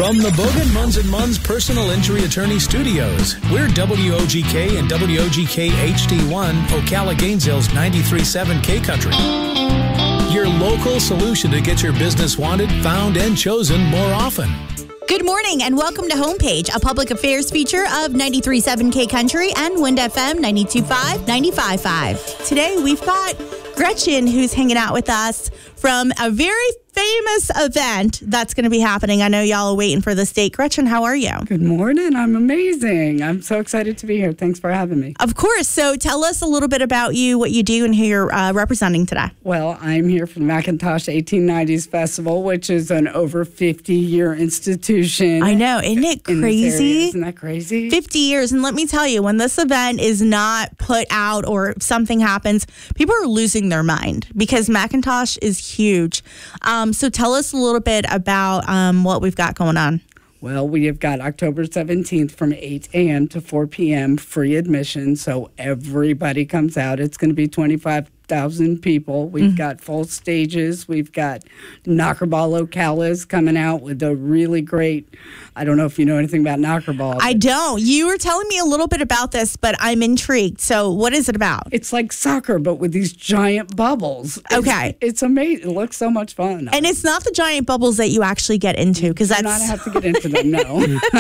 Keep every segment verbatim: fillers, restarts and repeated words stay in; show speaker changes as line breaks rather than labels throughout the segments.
From the Bogan Munz and Munz Personal Injury Attorney Studios, we're W O G K and W O G K H D one, Ocala Gainesville's ninety-three point seven K Country. Your local solution to get your business wanted, found, and chosen more often.
Good morning and welcome to Homepage, a public affairs feature of ninety-three point seven K Country and Wind F M ninety-two point five, ninety-five point five. Today we've got Gretchen, who's hanging out with us from a very famous event that's going to be happening. I know y'all are waiting for this date. Gretchen, how are you?
Good morning. I'm amazing. I'm so excited to be here. Thanks for having me.
Of course. So tell us a little bit about you, what you do, and who you're uh, representing today.
Well, I'm here for the Macintosh eighteen nineties Festival, which is an over fifty-year institution.
I know. Isn't it crazy?
Isn't that crazy?
fifty years. And let me tell you, when this event is not put out or something happens, people are losing their mind because Macintosh is huge. Um, so tell us a little bit about um, what we've got going on.
Well, we have got October seventeenth from eight a.m. to four p.m. free admission, so everybody comes out. It's going to be twenty-five thousand people. We've mm-hmm. got full stages. We've got Knockerball Ocala coming out with a really great, I don't know if you know anything about Knockerball.
I don't. You were telling me a little bit about this, but I'm intrigued. So what is it about?
It's like soccer, but with these giant bubbles. It's,
okay.
It's amazing. It looks so much fun.
And it's not the giant bubbles that you actually get into, because that's...
not have to get into them, no.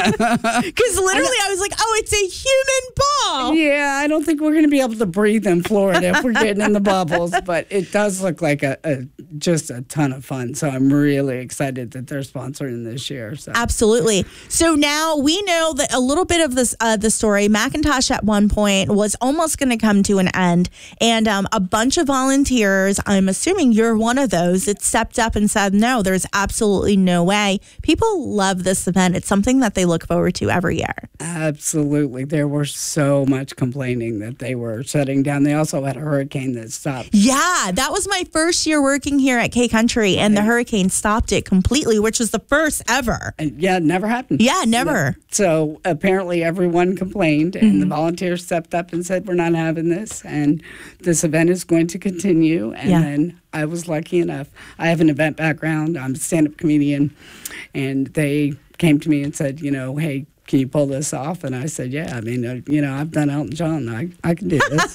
Because literally I was like, oh, it's a human ball.
Yeah, I don't think we're going to be able to breathe in Florida if we're getting in the bubbles, but it does look like a, a just a ton of fun. So I'm really excited that they're sponsoring this year. So.
Absolutely. So now we know that a little bit of this uh, the story. Macintosh at one point was almost going to come to an end, and um, a bunch of volunteers, I'm assuming you're one of those, that stepped up and said, no, there's absolutely no way. People love this event. It's something that they look forward to every year.
Absolutely. There were so much complaining that they were shutting down. They also had a hurricane that stopped.
Yeah, that was my first year working here at K Country, and the hurricane stopped it completely, which was the first ever.
And yeah, it never happened.
Yeah, never.
So apparently everyone complained, and mm-hmm. the volunteers stepped up and said, we're not having this, and this event is going to continue. And yeah. then I was lucky enough. I have an event background. I'm a stand-up comedian, and they came to me and said, you know, hey, can you pull this off? And I said, yeah, I mean, uh, you know, I've done Elton John. I, I can do this.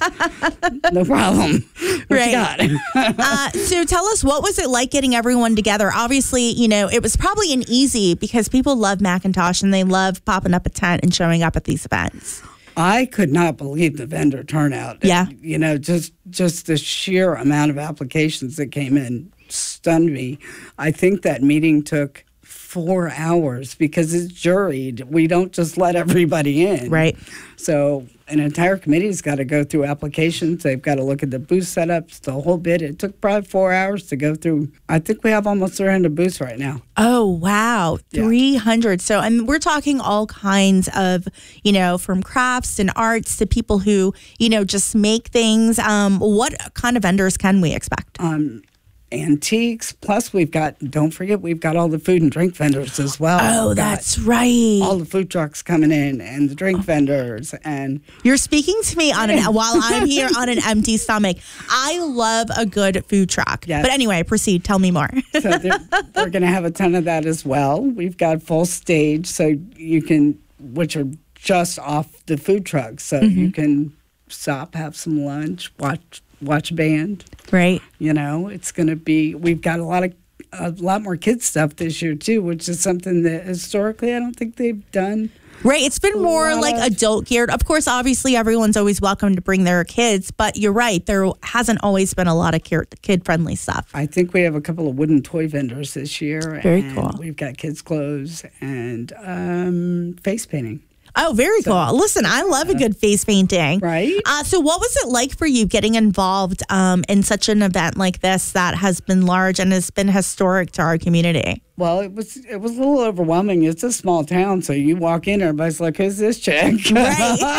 No problem. What
right.
you got?
uh, so tell us, what was it like getting everyone together? Obviously, you know, it was probably an easy, because people love Macintosh and they love popping up a tent and showing up at these events.
I could not believe the vendor turnout.
Yeah.
It, you know, just, just the sheer amount of applications that came in stunned me. I think that meeting took four hours because it's juried. We don't just let everybody in.
Right.
So an entire committee's got to go through applications. They've got to look at the booth setups, the whole bit. It took probably four hours to go through. I think we have almost three hundred booths right now.
Oh, wow.
Yeah.
three hundred. So, and we're talking all kinds of, you know, from crafts and arts to people who, you know, just make things. Um, what kind of vendors can we expect?
Um, Antiques, plus we've got, don't forget, we've got all the food and drink vendors as well.
Oh, that's right.
All the food trucks coming in and the drink vendors. And
you're speaking to me on an while I'm here on an empty stomach. I love a good food truck.
Yes.
But anyway, proceed. Tell me more.
So we're going to have a ton of that as well. We've got full stage, so you can, which are just off the food trucks. So mm-hmm. you can stop, have some lunch, watch watch a band.
Right.
You know, it's going to be, we've got a lot of, a lot more kids stuff this year too, which is something that historically I don't think they've done.
Right. It's been more like of, adult geared. Of course, obviously everyone's always welcome to bring their kids, but you're right. There hasn't always been a lot of kid friendly stuff.
I think we have a couple of wooden toy vendors this year.
Very
and
cool.
We've got kids clothes and um, face painting.
Oh, very so, cool. Listen, I love a good face painting.
Right.
Uh, so what was it like for you getting involved um, in such an event like this that has been large and has been historic to our community?
Well, it was it was a little overwhelming. It's a small town, so you walk in, everybody's like, who's this chick?
Right.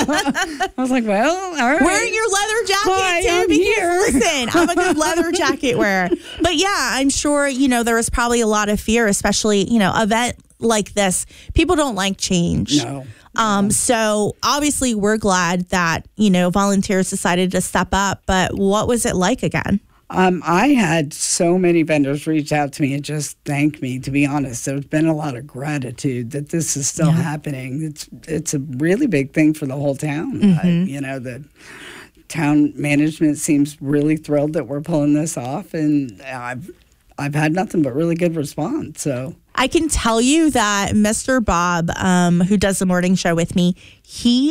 I was like, well, all right.
Wearing your leather jacket,
Hi,
too,
I'm
because
here.
Listen, I'm a good leather jacket wearer. But yeah, I'm sure, you know, there was probably a lot of fear, especially, you know, event like this. People don't like change.
No.
Um, so obviously we're glad that, you know, volunteers decided to step up. But what was it like again?
Um, I had so many vendors reach out to me and just thank me, to be honest. There's been a lot of gratitude that this is still yeah. happening. It's it's a really big thing for the whole town. Mm-hmm. I, you know, the town management seems really thrilled that we're pulling this off, and I've I've had nothing but really good response. So
I can tell you that Mister Bob, um, who does the morning show with me, he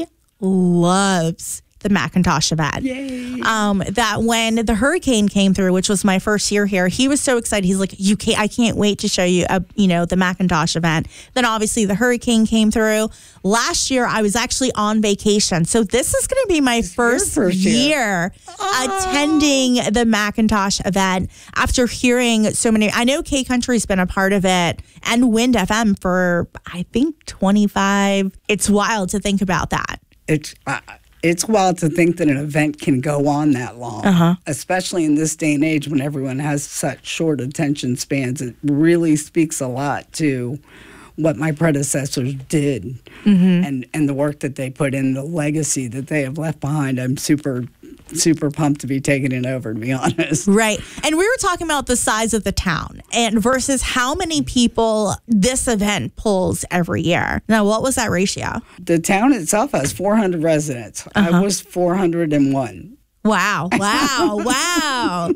loves the Macintosh event.
Yay.
Um, that when the hurricane came through, which was my first year here, he was so excited. He's like, "You can't, I can't wait to show you, a, you know, the Macintosh event." Then obviously the hurricane came through. Last year I was actually on vacation, so this is going to be my first,
first year,
year oh. attending the Macintosh event. After hearing so many, I know K Country's been a part of it, and Wind F M for I think twenty-five. It's wild to think about that.
It's. Uh, It's wild to think that an event can go on that long, uh-huh. especially in this day and age when everyone has such short attention spans. It really speaks a lot to what my predecessors did mm-hmm. and, and the work that they put in, the legacy that they have left behind. I'm super, super pumped to be taking it over, to be honest.
Right. And we were talking about the size of the town and versus how many people this event pulls every year. Now, what was that ratio?
The town itself has four hundred residents. Uh-huh. I was four hundred one.
Wow. Wow. Wow.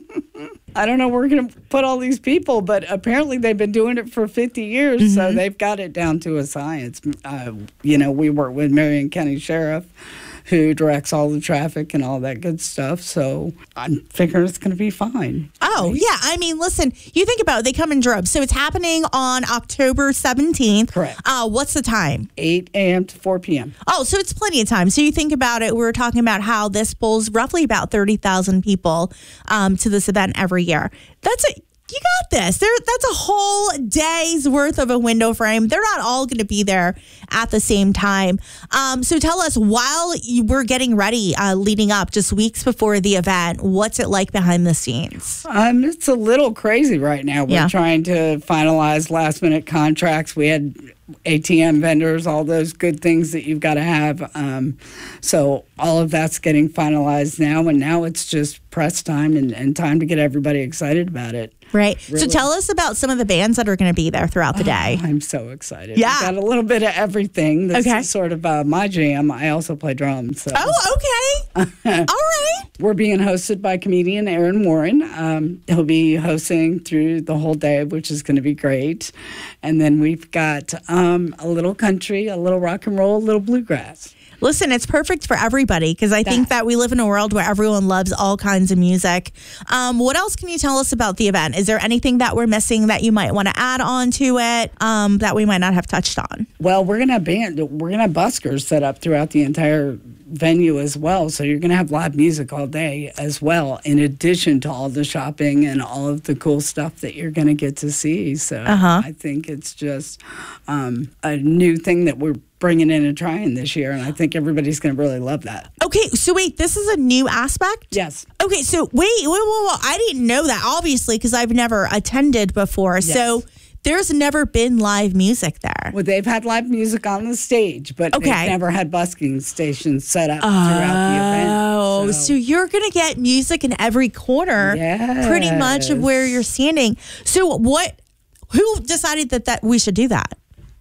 I don't know where we're going to put all these people, but apparently they've been doing it for fifty years, mm-hmm. so they've got it down to a science. Uh, you know, we work with Marion County Sheriff, who directs all the traffic and all that good stuff. So I'm figuring it's going to be fine.
Oh, right? Yeah. I mean, listen, you think about it, they come in droves. So it's happening on October seventeenth.
Correct.
Uh, what's the time?
eight a.m. to four p.m.
Oh, so it's plenty of time. So you think about it, we were talking about how this pulls roughly about thirty thousand people um, to this event every year. That's a You got this. There, that's a whole day's worth of a window frame. They're not all going to be there at the same time. Um, so tell us, while you were getting ready, uh, leading up, just weeks before the event, what's it like behind the scenes?
Um, it's a little crazy right now. We're
yeah.
trying to finalize last minute contracts. We had A T M vendors, all those good things that you've got to have. Um, so all of that's getting finalized now, and now it's just press time and, and time to get everybody excited about it.
Right.
Really.
So tell us about some of the bands that are going to be there throughout the day.
Oh, I'm so excited.
Yeah.
We've got a little bit of everything. This
okay.
is sort of uh, my jam. I also play drums. So.
Oh, okay. All right.
We're being hosted by comedian Aaron Warren. Um, he'll be hosting through the whole day, which is going to be great. And then we've got um, a little country, a little rock and roll, a little bluegrass.
Listen, it's perfect for everybody because I think that we live in a world where everyone loves all kinds of music. Um, what else can you tell us about the event? Is there anything that we're missing that you might want to add on to it um, that we might not have touched on?
Well, we're gonna have band, we're gonna have buskers set up throughout the entire venue as well. So you're gonna have live music all day as well, in addition to all the shopping and all of the cool stuff that you're gonna get to see. So uh-huh. I think it's just um, a new thing that we're bringing in and trying this year, and I think everybody's going to really love that.
Okay, so wait, this is a new aspect?
Yes.
Okay, so wait, wait, wait, wait. I didn't know that, obviously, because I've never attended before. Yes. So there's never been live music there.
Well, they've had live music on the stage, but okay. they've never had busking stations set up
oh,
throughout the event.
Oh, so. so you're going to get music in every corner,
yes.
pretty much of where you're standing. So what? Who decided that, that we should do that?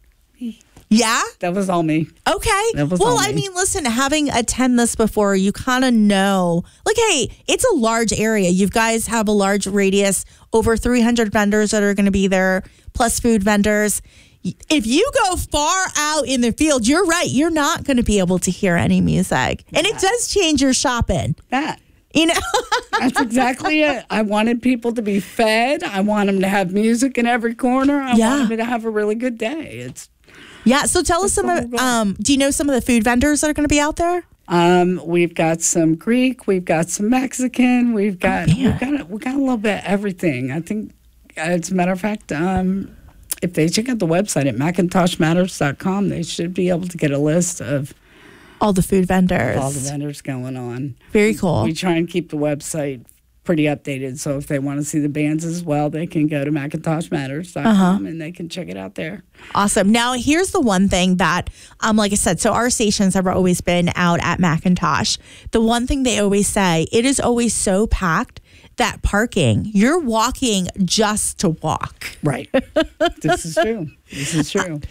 Me.
Yeah?
That was all me.
Okay.
That was
well,
all me.
I mean, listen, having attended this before, you kind of know, like, hey, it's a large area. You guys have a large radius, over three hundred vendors that are going to be there, plus food vendors. If you go far out in the field, you're right. You're not going to be able to hear any music. And it does change your shopping.
That.
You know?
That's exactly it. I wanted people to be fed. I want them to have music in every corner. I
yeah.
want them to have a really good day. It's
Yeah, so tell us some of, um, do you know some of the food vendors that are going to be out there?
Um, we've got some Greek, we've got some Mexican, we've got,
oh,
we've got, a, we've got a little bit of everything. I think, as a matter of fact, um, if they check out the website at macintosh matters dot com, they should be able to get a list of
all the food vendors.
All the vendors going on.
Very cool.
We try and keep the website pretty updated, so if they want to see the bands as well, they can go to macintosh matters dot com uh-huh. and they can check it out there.
Awesome. Now, here's the one thing that, um, like I said, so our stations have always been out at Macintosh. The one thing they always say, it is always so packed that parking. You're walking just to walk.
Right. This is true. This is true.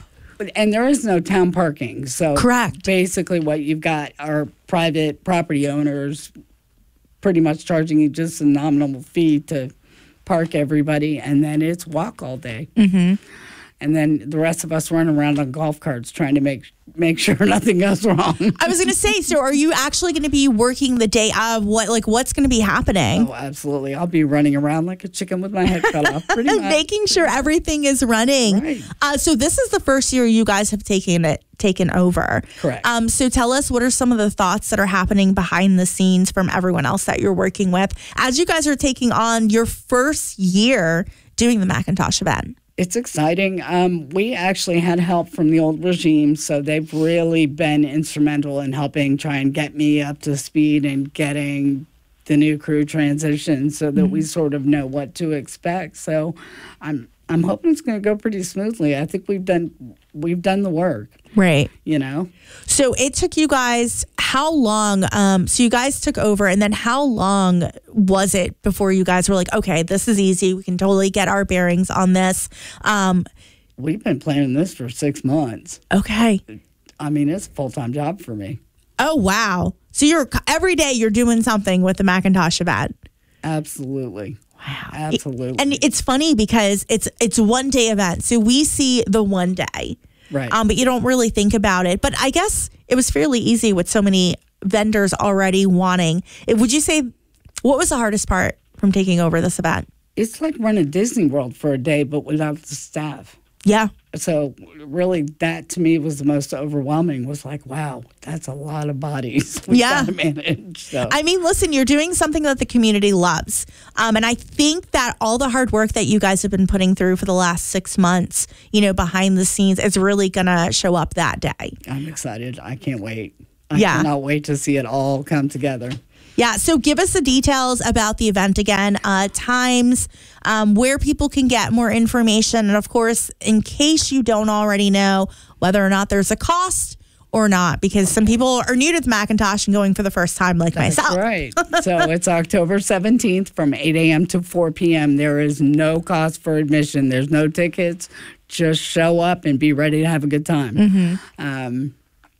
And there is no town parking. So
correct.
Basically what you've got are private property owners pretty much charging you just a nominal fee to park everybody, and then it's walk all day.
Mm-hmm.
And then the rest of us run around on golf carts trying to make make sure nothing goes wrong.
I was going to say, so are you actually going to be working the day of? What, like, what's going to be happening?
Oh, absolutely. I'll be running around like a chicken with my head cut off, pretty much.
Making sure everything is running.
Right.
Uh, so this is the first year you guys have taken it taken over.
Correct.
Um, so tell us, what are some of the thoughts that are happening behind the scenes from everyone else that you're working with as you guys are taking on your first year doing the Macintosh event?
It's exciting. Um, we actually had help from the old regime, so they've really been instrumental in helping try and get me up to speed and getting the new crew transitioned so that mm-hmm. we sort of know what to expect. So I'm I'm hoping it's going to go pretty smoothly. I think we've done we've done the work.
Right.
You know?
So it took you guys how long? Um, so you guys took over, and then how long was it before you guys were like, okay, this is easy. We can totally get our bearings on this. Um,
We've been planning this for six months.
Okay.
I mean, it's a full-time job for me.
Oh, wow. So you're every day you're doing something with the Macintosh event.
Absolutely.
Wow.
Absolutely.
And it's funny because it's it's one day event. So we see the one day.
Right.
Um, but you don't really think about it. But I guess it was fairly easy with so many vendors already wanting. It, would you say, what was the hardest part from taking over this event?
It's like running Disney World for a day, but without the staff.
Yeah.
So really, that to me was the most overwhelming. Was like, wow, that's a lot of bodies we
yeah.
gotta manage. So.
I mean, listen, you're doing something that the community loves, um, and I think that all the hard work that you guys have been putting through for the last six months, you know, behind the scenes, is really gonna show up that day.
I'm excited. I can't wait. I
yeah.
cannot wait to see it all come together.
Yeah, so give us the details about the event again, uh, times, um, where people can get more information, and of course, in case you don't already know, whether or not there's a cost or not, because some people are new to the Macintosh and going for the first time like
That's
myself.
Right. So it's October seventeenth from eight a.m. to four p.m. There is no cost for admission. There's no tickets. Just show up and be ready to have a good time.
Mm-hmm.
Um,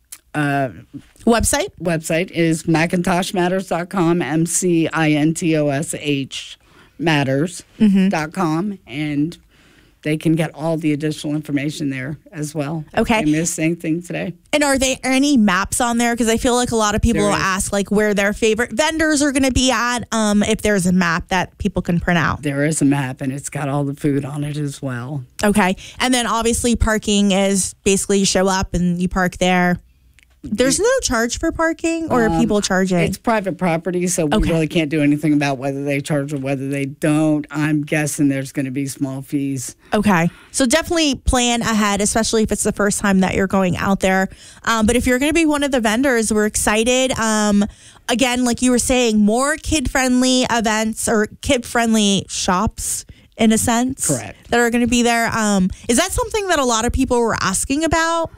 uh,
Website?
Website is macintosh matters dot com, M C I N T O S H matters dot com, mm-hmm. and they can get all the additional information there as well.
Okay.
I missed anything today.
And are there any maps on there? Because I feel like a lot of people will ask like where their favorite vendors are going to be at, um, if there's a map that people can print out.
There is a map, and it's got all the food on it as well.
Okay. And then obviously parking is basically you show up and you park there. There's no charge for parking, or um, are people charging?
It's private property, so we okay. really can't do anything about whether they charge or whether they don't. I'm guessing there's going to be small fees.
Okay. So definitely plan ahead, especially if it's the first time that you're going out there. Um, but if you're going to be one of the vendors, we're excited. Um, again, like you were saying, more kid-friendly events or kid-friendly shops, in a sense.
Correct.
That are going to be there. Um, is that something that a lot of people were asking about?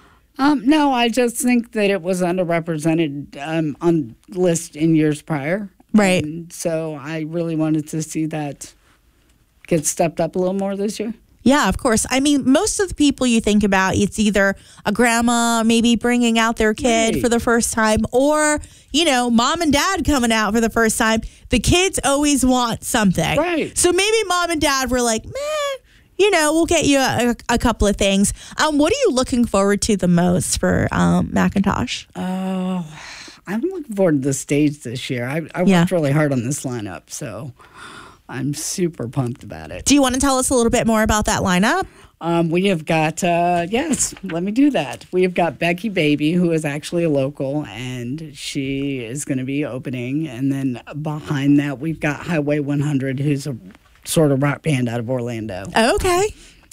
Um, no, I just think that it was underrepresented um, on list in years prior.
Right.
And so I really wanted to see that get stepped up a little more this year.
Yeah, of course. I mean, most of the people you think about, it's either a grandma maybe bringing out their kid
right.
for the first time, or, you know, mom and dad coming out for the first time. The kids always want something.
Right.
So maybe mom and dad were like, meh. You know, we'll get you a, a couple of things. Um, what are you looking forward to the most for um, Macintosh?
Oh, I'm looking forward to the stage this year. I, I
yeah.
worked really hard on this lineup, so I'm super pumped about it.
Do you want to tell us a little bit more about that lineup?
Um, we have got, uh, yes, let me do that. We have got Becky Baby, who is actually a local, and she is going to be opening. And then behind that, we've got Highway one hundred, who's a sort of rock band out of Orlando.
Okay.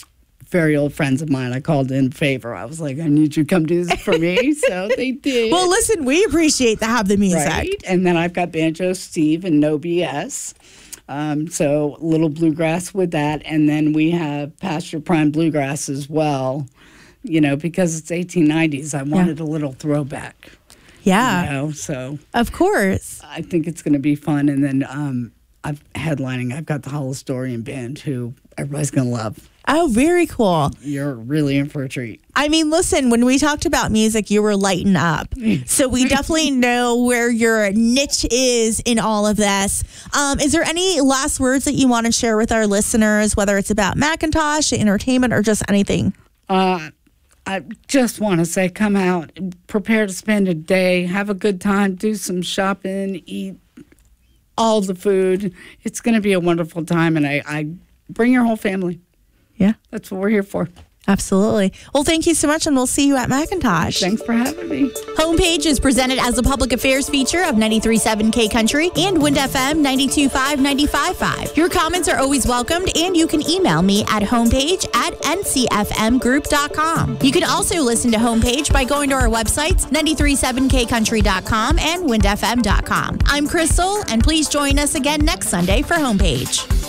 Very old friends of mine. I called in favor. I was like, I need you to come do this for me. So they did.
Well, listen, we appreciate to have the music.
Right. And then I've got Banjo Steve and No B S. Um, so a little bluegrass with that. And then we have Pasture Prime Bluegrass as well, you know, because it's eighteen nineties. I wanted yeah. a little throwback.
Yeah.
You know, so.
Of course.
I think it's going to be fun. And then um, I've headlining. I've got the Hollistorian Band, who everybody's going to love.
Oh, very cool.
You're really in for a treat.
I mean, listen, when we talked about music, you were lighting up. So we definitely know where your niche is in all of this. Um, is there any last words that you want to share with our listeners, whether it's about Macintosh, entertainment, or just anything?
Uh, I just want to say, come out, prepare to spend a day, have a good time, do some shopping, eat all the food. It's going to be a wonderful time, and I, I bring your whole family.
Yeah.
That's what we're here for.
Absolutely. Well, thank you so much, and we'll see you at Macintosh.
Thanks for having me.
Homepage is presented as a public affairs feature of ninety-three point seven K Country and Wind F M ninety-two point five, ninety-five point five. Your comments are always welcomed, and you can email me at homepage at n c f m group dot com. You can also listen to Homepage by going to our websites, ninety-three point seven k country dot com and wind f m dot com. I'm Crystal, and please join us again next Sunday for Homepage.